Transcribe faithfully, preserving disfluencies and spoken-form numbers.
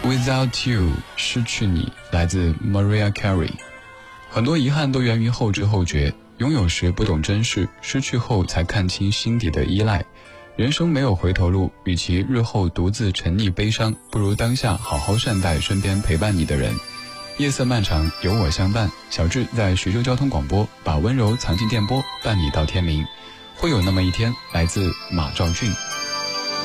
Without You 失去你，来自 Mariah Carey。 很多遗憾都源于后知后觉，拥有时不懂珍视，失去后才看清心底的依赖。人生没有回头路，与其日后独自沉溺悲伤，不如当下好好善待身边陪伴你的人。夜色漫长，有我相伴。小智在徐州交通广播，把温柔藏进电波，伴你到天明。会有那么一天，来自马兆俊。